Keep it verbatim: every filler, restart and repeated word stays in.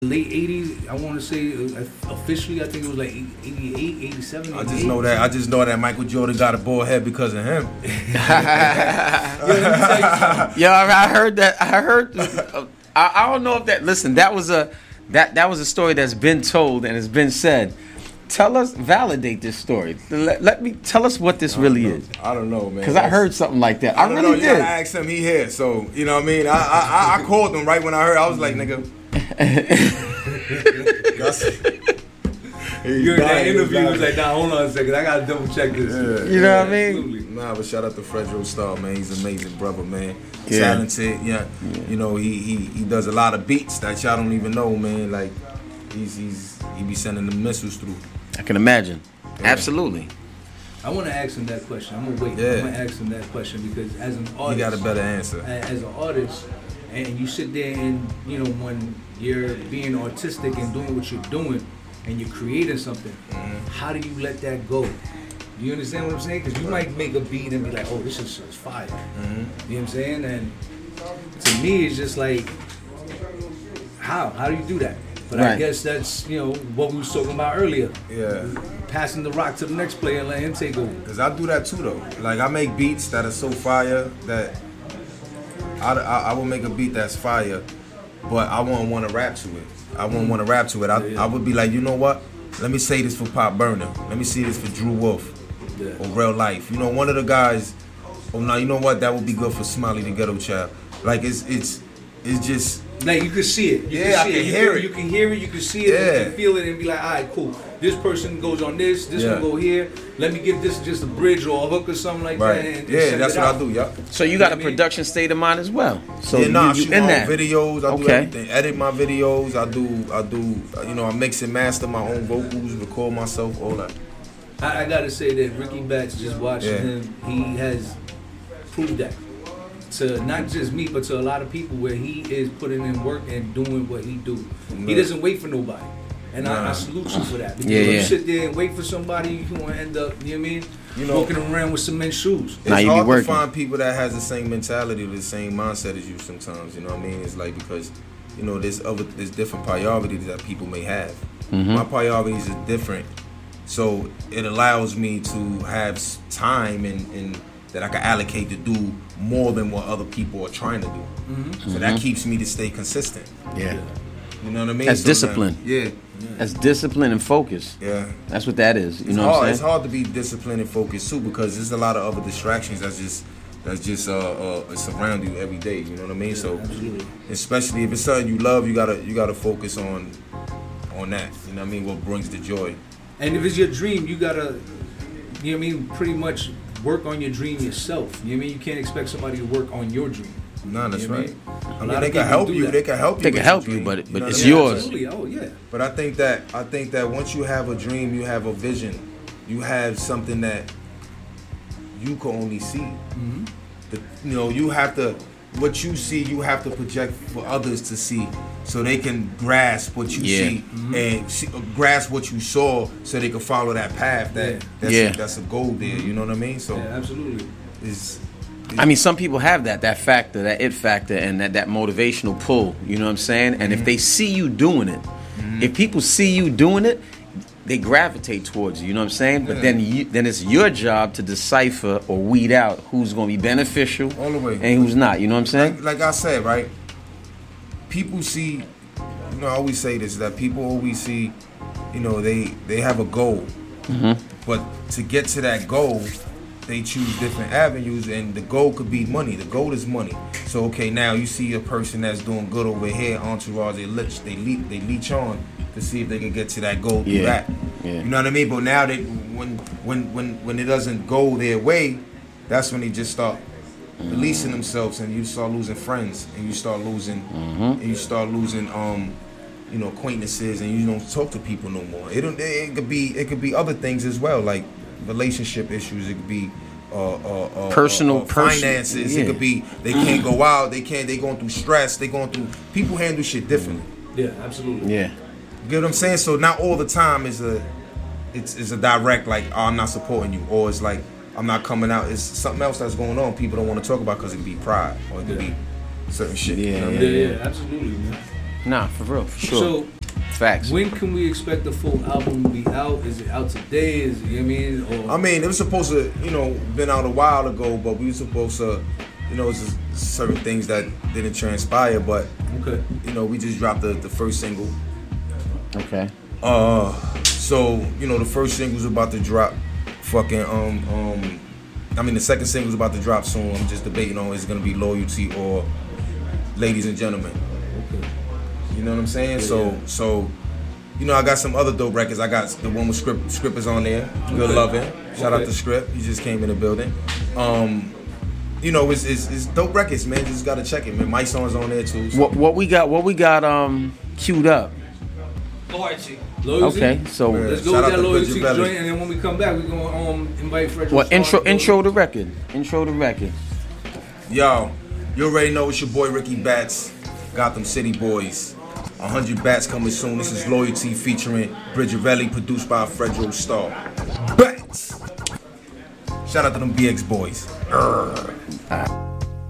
late eighties. I want to say uh, officially, I think it was like eighty-eight, eighty-seven. I just know that. I just know that Michael Jordan got a bald head because of him. Yo, let me tell you something. Yo, I heard that. I heard. Uh, I, I don't know if that. Listen, that was a that that was a story that's been told and has been said. Tell us, validate this story. Let, let me tell us what this really know. is. I don't know, man. Because I heard something like that. I, I, don't really know. You did. gotta ask him. He here, so you know what I mean. I I, I called him right when I heard. I was like, nigga. You're in that interview. He was like, nah, hold on a second. I gotta double check this. Yeah, you know yeah, what I mean? Absolutely. Nah, but shout out to Fredro Starr, man. He's an amazing brother, man. Yeah. Talented, yeah. yeah. You know, he, he he does a lot of beats that y'all don't even know, man. Like, he's he's he be sending the missiles through. I can imagine. Yeah. Absolutely. I want to ask him that question. I'm gonna wait. Yeah. I'm gonna ask him that question because as an artist, He got a better answer. As an artist, and you sit there and you know when you're being artistic and doing what you're doing, and you're creating something, mm-hmm. how do you let that go? Do you understand what I'm saying? Because you might make a beat and be like, "Oh, this is just fire." Mm-hmm. You know what I'm saying? And to me, it's just like, how? How do you do that? But right. I guess that's you know what we was talking about earlier. Yeah. Passing the rock to the next player and let him take over. Cause I do that too though. Like I make beats that are so fire that I, I, I will make a beat that's fire, but I won't want to rap to it. I won't want to rap to it. I, Yeah, yeah. I would be like, you know what? Let me say this for Pop Burner. Let me see this for Drew Wolf Yeah. or Real Life. You know, one of the guys. Oh no, you know what? That would be good for Smiley the Ghetto Child. Like it's it's it's just. Like you can see it. You Yeah, can see I can it. hear you it. You can hear it. You can see it. Yeah. You can feel it and be like, all right, cool. This person goes on this. This Yeah. one go here. Let me give this just a bridge or a hook or something like Right. that. And, and Yeah, send that's it what out. I do. Yeah. So you got a production state of mind as well. So yeah, nah, I you, you shoot in my that own videos. I do Okay. everything. Edit my videos. I do. I do. uh, You know, I mix and master my own vocals, record myself, all that. I, I gotta say that Ricky Batts, just watching Yeah. him, he has proved that to not just me, but to a lot of people where he is putting in work and doing what he do. He Nah. doesn't wait for nobody. And I, I Nah. salute you for that. Because Yeah, when yeah. you sit there and wait for somebody, you gonna end up, you know what I mean? You know- walking around with cement shoes. It's Nah, you be hard to working. find people that has the same mentality, the same mindset as you. Sometimes, you know what I mean? It's like because, you know, there's other, there's different priorities that people may have. Mm-hmm. My priorities are different, so it allows me to have s- time and, and that I can allocate to do more than what other people are trying to do. Mm-hmm. So that keeps me to stay consistent. Yeah. You know what I mean? That's So now- discipline. yeah, That's discipline and focus. yeah. That's what that is. You It's know hard. what I'm It's saying? hard to be disciplined and focused too because there's a lot of other distractions that's just that's just uh, uh surround you every day. You know what I mean? So Absolutely. especially if it's something you love, you gotta you gotta focus on on that. You know what I mean? What brings the joy? And if it's your dream, you gotta, you know what I mean, pretty much work on your dream yourself. You know what I mean? You can't expect somebody to work on your dream. Nah, that's You know what I right. mean? I A mean, lot they of can people help do you. that. They can help you. They with can your help you, dream. but- You but know it's what I mean? yours. Absolutely. Oh yeah. But I think that I think that once you have a dream, you have a vision, you have something that you can only see. Mm-hmm. The, you know, you have to what you see, you have to project for others to see, so they can grasp what you Yeah. see Mm-hmm. and see, uh, grasp what you saw, so they can follow that path. That Yeah. that's, Yeah. A, that's a goal there. You know what I mean? So Yeah, absolutely. it's, I mean, some people have that, that factor, that it factor, and that, that motivational pull. You know what I'm saying? And if they see you doing it, if people see you doing it, they gravitate towards you. You know what I'm saying? But Yeah. then, you, then it's your job to decipher or weed out who's going to be beneficial All the way. and who's not. You know what I'm saying? like, like I said, right? People see, you know, I always say this, that people always see, you know, they they have a goal, but to get to that goal, they choose different avenues, and the goal could be money. The goal is money. So okay, now you see a person that's doing good over here, entourage, they leech, they leech, they leech on to see if they can get to that goal through Yeah. that. Yeah. You know what I mean? But now they, when when when when it doesn't go their way, that's when they just start releasing themselves, and you start losing friends, and you start losing, and you start losing, um, you know, acquaintances, and you don't talk to people no more. It don't. It could be. It could be other things as well, like relationship issues. It could be. Uh, uh, uh, Personal- uh, uh, person- finances. yeah. It could be they can't go out. They can't. They going through stress. They going through. People handle shit differently. Yeah, absolutely. Yeah. You get what I'm saying? So not all the time is a, it's is a direct like, oh, I'm not supporting you, or it's like I'm not coming out. It's something else that's going on. People don't want to talk about because it could be pride, or it could Yeah. be certain shit. Yeah, you know what I Yeah, mean? yeah, absolutely, man. Nah, for real, for sure. So, facts. when can we expect the full album to be out? Is it out today? Is it, you know what I mean? Or I mean, it was supposed to, you know, been out a while ago, but we were supposed to, you know, it's just certain things that didn't transpire. But okay, you know, we just dropped the, the first single. Okay. Uh, so you know, the first single's about to drop. Fucking um um, I mean, the second single's about to drop soon. I'm just debating on is it gonna be Loyalty or Ladies and Gentlemen. okay. You know what I'm saying? Yeah, so yeah. so, you know, I got some other dope records. I got the one with Script Script is on there. Good Okay. Lovin'. Shout Okay. out to Script. He just came in the building. Um, you know, it's it's, it's dope records, man. Just gotta check it, man. My song's on there too. So. What what we got? What we got? Um, queued up. Loyalty. Loyalty? Okay, so Yeah. Let's go Shout with out that to Loyalty Bridget Belly. joint, and then when we come back, we're gonna um invite Frederick. what intro Starr. intro the record? Intro the record. Yo, you already know it's your boy Ricky Bats, Gotham City Boys. one hundred Bats coming soon. This is Loyalty featuring Bridget Belly, produced by Fredro Starr. Bats! Shout out to them B X boys. Urgh.